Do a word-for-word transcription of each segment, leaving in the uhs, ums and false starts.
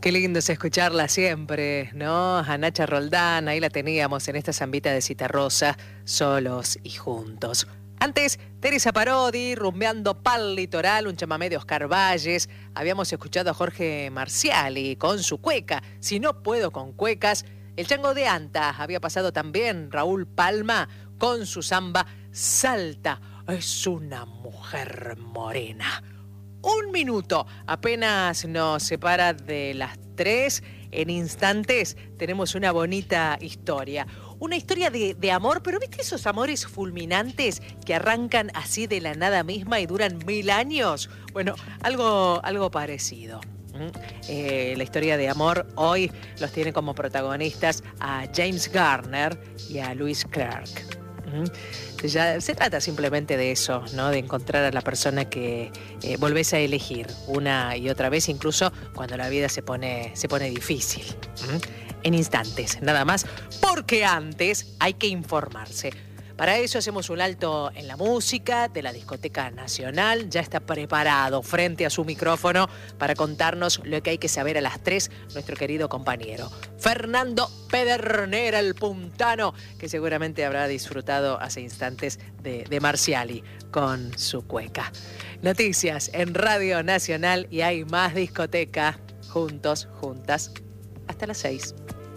Qué lindo es escucharla siempre, ¿no? A Nacha Roldán, ahí la teníamos en esta zambita de Citarrosa, solos y juntos. Antes, Teresa Parodi, rumbeando pa'l litoral, un chamamé de Oscar Valles. Habíamos escuchado a Jorge Marciali con su cueca, Si no puedo con cuecas. El Chango de Anta, había pasado también Raúl Palma con su samba Salta, es una mujer morena. Un minuto, apenas nos separa de las tres. En instantes tenemos una bonita historia. Una historia de, de amor, pero ¿viste esos amores fulminantes que arrancan así de la nada misma y duran mil años? Bueno, algo, algo parecido. Eh, la historia de amor hoy los tiene como protagonistas a James Garner y a Louise Clark. Ya se trata simplemente de eso, ¿no? De encontrar a la persona que eh, volvés a elegir una y otra vez, incluso cuando la vida se pone, se pone difícil. ¿Mm? En instantes, nada más, porque antes hay que informarse. Para eso hacemos un alto en la música de la Discoteca Nacional. Ya está preparado frente a su micrófono para contarnos lo que hay que saber a las tres, nuestro querido compañero Fernando Pedernera, el puntano, que seguramente habrá disfrutado hace instantes de, de Marciali con su cueca. Noticias en Radio Nacional y hay más discoteca. Juntos, juntas, hasta las seis.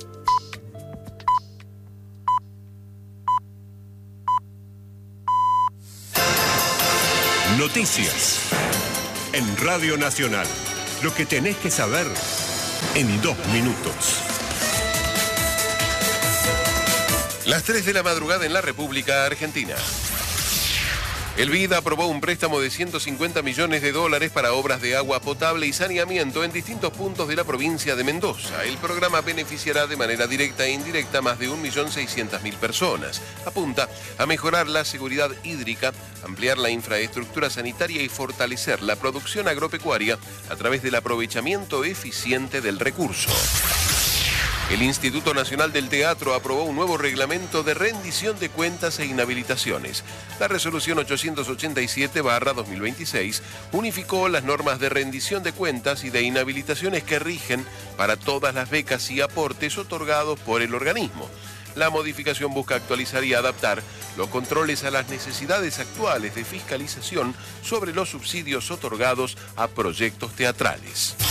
Noticias en Radio Nacional. Lo que tenés que saber en dos minutos. Las tres de la madrugada en la República Argentina. El B I D aprobó un préstamo de ciento cincuenta millones de dólares para obras de agua potable y saneamiento en distintos puntos de la provincia de Mendoza. El programa beneficiará de manera directa e indirecta a más de un millón seiscientas mil personas. Apunta a mejorar la seguridad hídrica, ampliar la infraestructura sanitaria y fortalecer la producción agropecuaria a través del aprovechamiento eficiente del recurso. El Instituto Nacional del Teatro aprobó un nuevo reglamento de rendición de cuentas e inhabilitaciones. La resolución ochocientos ochenta y siete barra dos mil veintiséis unificó las normas de rendición de cuentas y de inhabilitaciones que rigen para todas las becas y aportes otorgados por el organismo. La modificación busca actualizar y adaptar los controles a las necesidades actuales de fiscalización sobre los subsidios otorgados a proyectos teatrales.